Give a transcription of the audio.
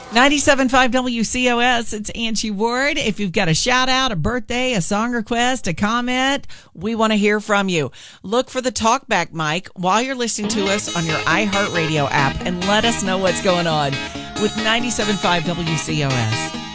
97.5 WCOS, it's Angie Ward. If you've got a shout out, a birthday, a song request, a comment, we want to hear from you. Look for the talkback mic while you're listening to us on your iHeartRadio app and let us know what's going on with 97.5 WCOS.